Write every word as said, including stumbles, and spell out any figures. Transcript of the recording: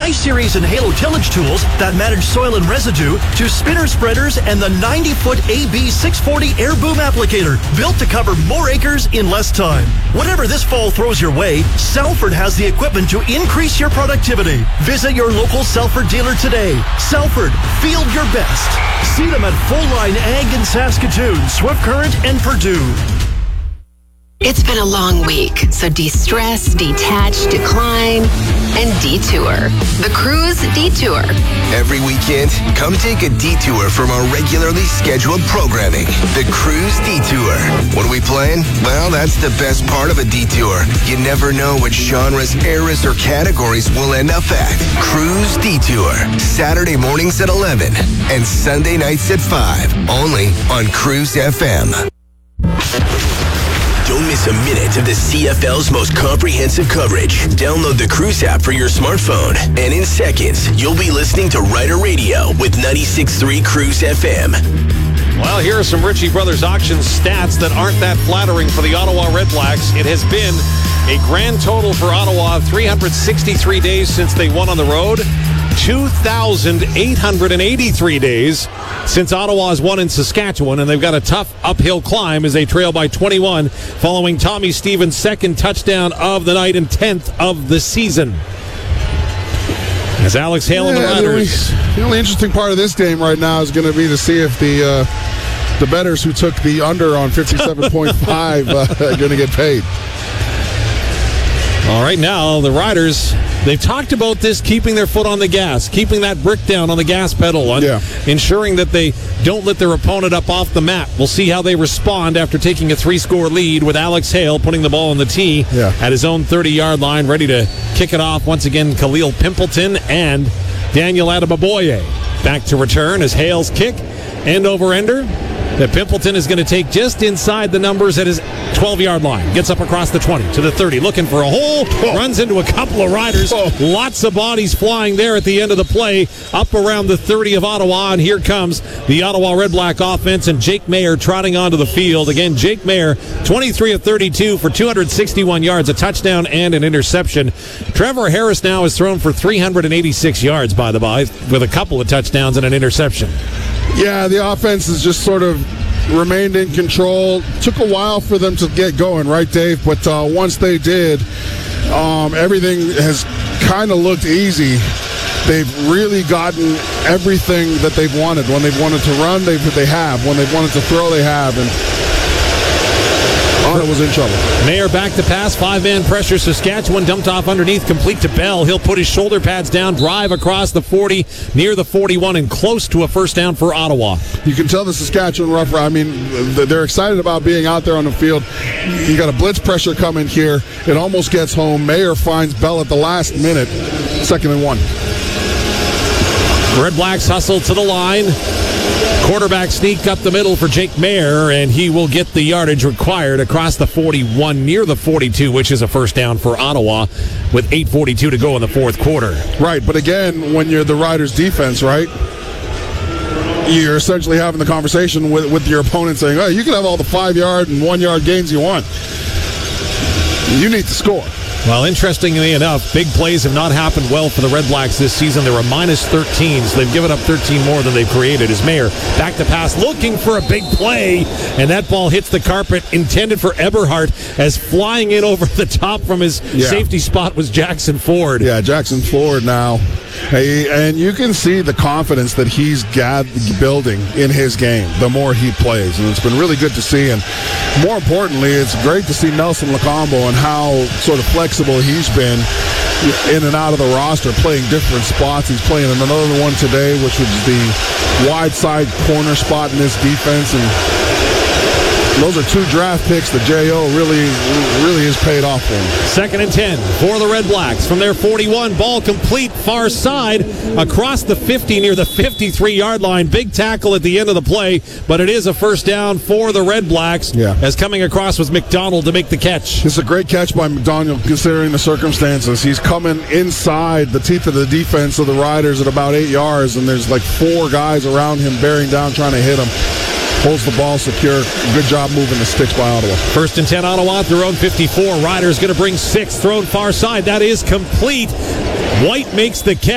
I-Series and Halo tillage tools that manage soil and residue to spinner spreaders and the ninety-foot A B six forty air boom applicator, built to cover more acres in less time. Whatever this fall throws your way, Salford has the equipment to increase your productivity. Visit your local Salford dealer today. Salford, field your best. See them at Full Line Ag in Saskatoon, Swift Current, and Purdue. It's been a long week, so de-stress, detach, decline, and detour. The Cruise Detour. Every weekend, come take a detour from our regularly scheduled programming. The Cruise Detour. What are we playing? Well, that's the best part of a detour. You never know which genres, eras, or categories we'll end up at. Cruise Detour. Saturday mornings at eleven and Sunday nights at five. Only on Cruise F M. Don't miss a minute of the C F L's most comprehensive coverage. Download the Cruise app for your smartphone, and in seconds, you'll be listening to Rider Radio with ninety-six point three Cruise F M. Well, here are some Ritchie Brothers auction stats that aren't that flattering for the Ottawa Redblacks. It has been a grand total for Ottawa of three hundred sixty-three days since they won on the road. two thousand eight hundred eighty-three days since Ottawa has won in Saskatchewan, and they've got a tough uphill climb as they trail by twenty-one, following Tommy Stevens' second touchdown of the night and tenth of the season. As Alex Hale yeah, and the Riders. The only, the only interesting part of this game right now is going to be to see if the uh, the bettors who took the under on fifty-seven point five uh, are going to get paid. All right, now the Riders, they've talked about this, keeping their foot on the gas, keeping that brick down on the gas pedal, and yeah. ensuring that they don't let their opponent up off the mat. We'll see how they respond after taking a three-score lead with Alex Hale putting the ball on the tee yeah. at his own thirty-yard line, ready to kick it off once again. Khalil Pimpleton and Daniel Adamaboye back to return as Hale's kick, end over ender. That Pimpleton is going to take just inside the numbers at his twelve-yard line. Gets up across the twenty to the thirty, looking for a hole. Oh. Runs into a couple of riders. Oh. Lots of bodies flying there at the end of the play. Up around the thirty of Ottawa, and here comes the Ottawa Red Black offense, and Jake Mayer trotting onto the field. Again, Jake Mayer, twenty-three of thirty-two for two hundred sixty-one yards, a touchdown and an interception. Trevor Harris now has thrown for three hundred eighty-six yards, by the by, with a couple of touchdowns and an interception. Yeah, the offense has just sort of remained in control. Took a while for them to get going, right, Dave? But uh, once they did, um, everything has kind of looked easy. They've really gotten everything that they've wanted. When they've wanted to run, they've, they have. When they've wanted to throw, they have. And Ottawa was in trouble. Mayer back to pass, five-man pressure. Saskatchewan dumped off underneath, complete to Bell. He'll put his shoulder pads down, drive across the forty, near the forty-one, and close to a first down for Ottawa. You can tell the Saskatchewan Rough Riders, I mean, they're excited about being out there on the field. You got a blitz pressure coming here. It almost gets home. Mayer finds Bell at the last minute. Second and one. Red Blacks hustle to the line. Quarterback sneak up the middle for Jake Mayer, and he will get the yardage required across the forty-one, near the forty-two, which is a first down for Ottawa with eight forty-two to go in the fourth quarter. Right, but again, when you're the Riders' defense, right, you're essentially having the conversation with, with your opponent saying, oh, you can have all the five-yard and one-yard gains you want. You need to score. Well, interestingly enough, big plays have not happened well for the Red Blacks this season. They were minus thirteen, so they've given up thirteen more than they've created. As Mayer back to pass, looking for a big play, and that ball hits the carpet, intended for Eberhardt, as flying in over the top from his yeah. safety spot was Jackson Ford. Yeah, Jackson Ford now. Hey, and you can see the confidence that he's got building in his game the more he plays, and it's been really good to see. And more importantly, it's great to see Nelson Lacombo and how sort of flexible he's been in and out of the roster, playing different spots. He's playing another one today, which was the wide side corner spot in this defense, and those are two draft picks that J O really, really has paid off for him. Second and ten for the Red Blacks. From their forty-one, ball complete far side across the fifty near the fifty-three-yard line. Big tackle at the end of the play, but it is a first down for the Red Blacks. Yeah. As coming across was McDonald to make the catch. It's a great catch by McDonald considering the circumstances. He's coming inside the teeth of the defense of the Riders at about eight yards, and there's like four guys around him bearing down trying to hit him. Holds the ball secure. Good job moving the sticks by Ottawa. First and ten, Ottawa at their own fifty-four. Riders going to bring six. Thrown far side. That is complete. White makes the catch.